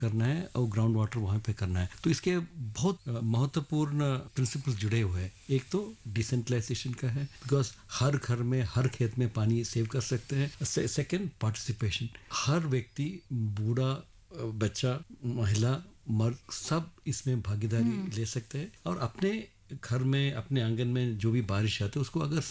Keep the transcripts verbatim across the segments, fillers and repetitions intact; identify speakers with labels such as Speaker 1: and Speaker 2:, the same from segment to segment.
Speaker 1: करना है और ग्राउंड वाटर वहाँ पे करना है। तो इसके बहुत महत्वपूर्ण प्रिंसिपल्स जुड़े हुए हैं। एक तो डिसेंट्रलाइजेशन का है, बिकॉज हर घर में हर खेत में पानी सेव कर सकते हैं। सेकंड, पार्टिसिपेशन, हर व्यक्ति, बूढ़ा, बच्चा, महिला, मर्द, सब इसमें भागीदारी ले सकते हैं और अपने घर में, अपने आंगन में जो भी बारिश आती है उसको अगर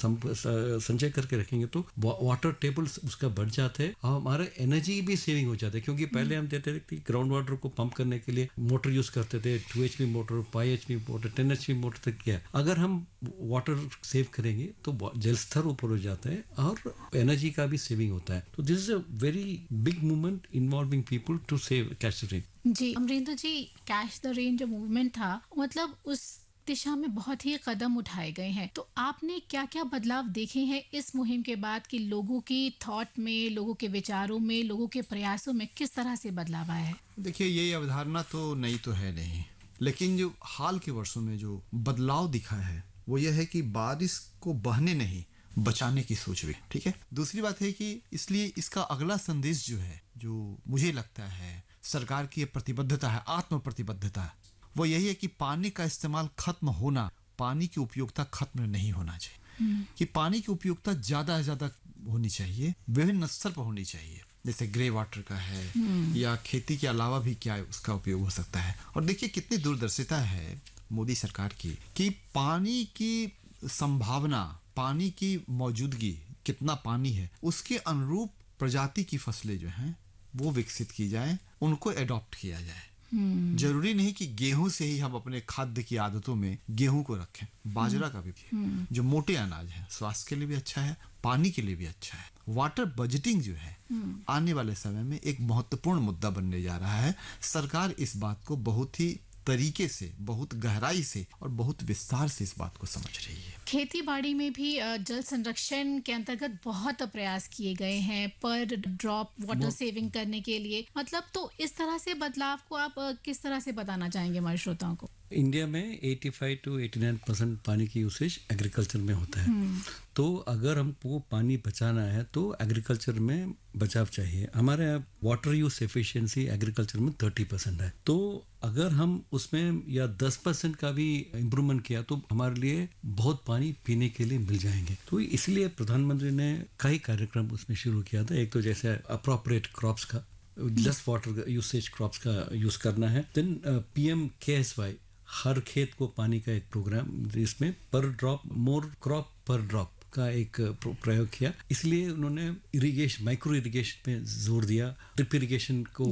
Speaker 1: संचय करके रखेंगे तो वाटर टेबल उसका बढ़ जाता है और हमारा एनर्जी भी सेविंग हो जाता है। क्योंकि पहले हम देते थे ग्राउंड वाटर को पंप करने के लिए मोटर यूज करते थे, to H P motor, five H P motor, ten H P motor तक किया। अगर हम वाटर सेव करेंगे तो जल स्तर ऊपर हो जाता है और एनर्जी का भी सेविंग होता है। तो this is a very big movement involving people to save catch the rain.
Speaker 2: Ji Amarinder ji, catch the rain जो मूवमेंट था, मतलब उस दिशा में बहुत ही कदम उठाए गए हैं। तो आपने क्या क्या बदलाव देखे हैं इस मुहिम के बाद कि लोगों की थॉट में, लोगों के विचारों में, लोगों के प्रयासों में किस तरह से बदलाव आया है?
Speaker 3: देखिए, ये अवधारणा तो नई तो है नहीं, लेकिन जो हाल के वर्षों में जो बदलाव दिखा है वो ये है कि बारिश को बहने नहीं, बचाने की सोच हुई। ठीक है। दूसरी बात है कि इसलिए इसका अगला संदेश जो है, जो मुझे लगता है सरकार की प्रतिबद्धता है, आत्म प्रतिबद्धता है, वो यही है कि पानी का इस्तेमाल खत्म होना, पानी की उपयोगिता खत्म नहीं होना चाहिए। कि पानी की उपयोगिता ज्यादा से ज्यादा होनी चाहिए, विभिन्न स्तर पर होनी चाहिए। जैसे ग्रे वाटर का है या खेती के अलावा भी क्या उसका उपयोग हो सकता है। और देखिए कितनी दूरदर्शिता है मोदी सरकार की कि पानी की संभावना, पानी की मौजूदगी, कितना पानी है, उसके अनुरूप प्रजाति की फसलें जो हैं वो विकसित की जाए, उनको एडॉप्ट किया जाए। जरूरी नहीं कि गेहूं से ही हम अपने खाद्य की आदतों में गेहूं को रखें, बाजरा का भी, जो मोटे अनाज है, स्वास्थ्य के लिए भी अच्छा है, पानी के लिए भी अच्छा है। वाटर बजटिंग जो है आने वाले समय में एक महत्वपूर्ण मुद्दा बनने जा रहा है। सरकार इस बात को बहुत ही तरीके से, बहुत गहराई से और बहुत विस्तार से इस बात को समझ रही है।
Speaker 2: खेती बाड़ी में भी जल संरक्षण के अंतर्गत बहुत प्रयास किए गए हैं पर ड्रॉप वाटर सेविंग करने के लिए। मतलब तो इस तरह से बदलाव को आप किस तरह से बताना चाहेंगे हमारे श्रोताओं को?
Speaker 1: इंडिया में पचासी टू नवासी परसेंट पानी की यूसेज एग्रीकल्चर में होता है। तो अगर हमको पानी बचाना है तो एग्रीकल्चर में बचाव चाहिए। हमारे यहाँ वाटर यूज एफिशिएंसी एग्रीकल्चर में तीस परसेंट है। तो अगर हम उसमें या दस परसेंट का भी इम्प्रूवमेंट किया तो हमारे लिए बहुत पानी पीने के लिए मिल जाएंगे। तो इसलिए प्रधानमंत्री ने कई कार्यक्रम उसमें शुरू किया था। एक तो जैसे अप्रोप्रिएट क्रॉप्स का, लेस वाटर यूसेज क्रॉप्स का यूज करना है। देन पीएम केएसवाई, हर खेत को पानी का एक प्रोग्राम, जिसमें पर ड्रॉप मोर क्रॉप पर ड्रॉप का एक प्रयोग किया। इसलिए उन्होंने इरिगेशन, माइक्रो इरिगेशन पे जोर दिया, ड्रिप इरिगेशन को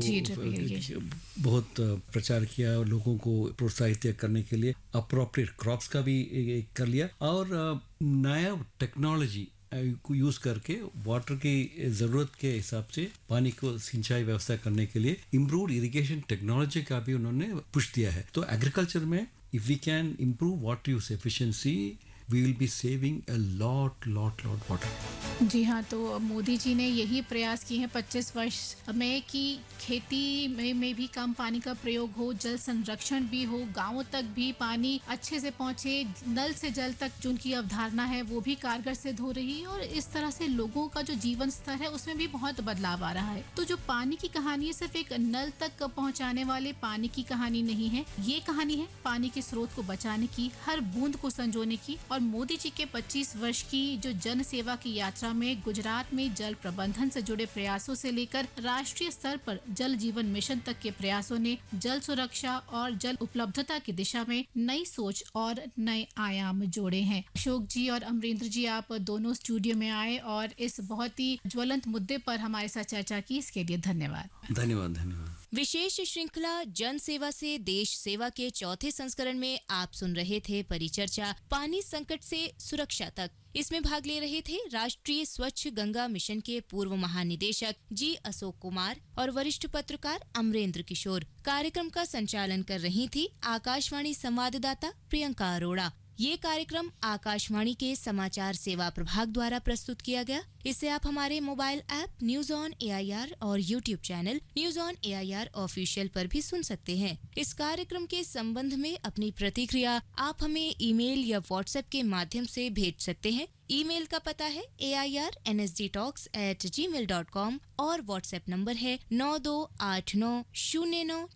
Speaker 1: बहुत प्रचार किया और लोगों को प्रोत्साहित करने के लिए अप्रोप्रिएट क्रॉप्स का भी कर लिया। और नया टेक्नोलॉजी को यूज करके वाटर की जरूरत के हिसाब से पानी को सिंचाई व्यवस्था करने के लिए इम्प्रूव्ड इरिगेशन टेक्नोलॉजी का भी उन्होंने पुश दिया है। तो एग्रीकल्चर में if we can improve water use efficiency, we will be saving a lot lot lot water।
Speaker 2: जी हाँ, तो मोदी जी ने यही प्रयास किए हैं पच्चीस वर्ष में कि खेती में, में भी कम पानी का प्रयोग हो, जल संरक्षण भी हो, गांवों तक भी पानी अच्छे से पहुंचे, नल से जल तक जो उनकी अवधारणा है वो भी कारगर सिद्ध हो रही है। और इस तरह से लोगों का जो जीवन स्तर है उसमें भी बहुत बदलाव आ रहा है। तो जो पानी की कहानी है सिर्फ एक नल तक पहुँचाने वाले पानी की कहानी नहीं है, ये कहानी है पानी के स्रोत को बचाने की, हर बूंद को संजोने की। और मोदी जी के पच्चीस वर्ष की जो जन सेवा की यात्रा में गुजरात में जल प्रबंधन से जुड़े प्रयासों से लेकर राष्ट्रीय स्तर पर जल जीवन मिशन तक के प्रयासों ने जल सुरक्षा और जल उपलब्धता की दिशा में नई सोच और नए आयाम जोड़े हैं। अशोक जी और अमरिंदर जी, आप दोनों स्टूडियो में आए और इस बहुत ही ज्वलंत मुद्दे पर हमारे साथ चर्चा की, इसके लिए धन्यवाद।
Speaker 1: धन्यवाद धन्यवाद।
Speaker 4: विशेष श्रृंखला जन सेवा से देश सेवा के चौथे संस्करण में आप सुन रहे थे परिचर्चा पानी संकट से सुरक्षा तक। इसमें भाग ले रहे थे राष्ट्रीय स्वच्छ गंगा मिशन के पूर्व महानिदेशक जी अशोक कुमार और वरिष्ठ पत्रकार अमरेंद्र किशोर। कार्यक्रम का संचालन कर रही थी आकाशवाणी संवाददाता प्रियंका अरोड़ा। ये कार्यक्रम आकाशवाणी के समाचार सेवा प्रभाग द्वारा प्रस्तुत किया गया। इसे आप हमारे mobile app news on AIR और YouTube channel news on AIR official पर भी सुन सकते हैं। इस कार्यक्रम के संबंध में अपनी प्रतिक्रिया आप हमें ईमेल या व्हाट्सएप के माध्यम से भेज सकते हैं। ईमेल का पता है ए I R N S D talks eight ji mail dot com और व्हाट्सएप नंबर है नौ दो आठ नौ शून्य नौ